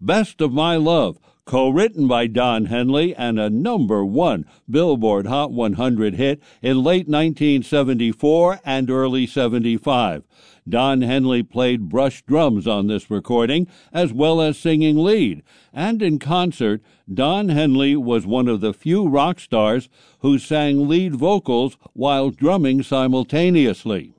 Best of My Love, co-written by Don Henley and a #1 Billboard Hot 100 hit in late 1974 and early 75. Don Henley played brush drums on this recording as well as singing lead, and in concert, Don Henley was one of the few rock stars who sang lead vocals while drumming simultaneously.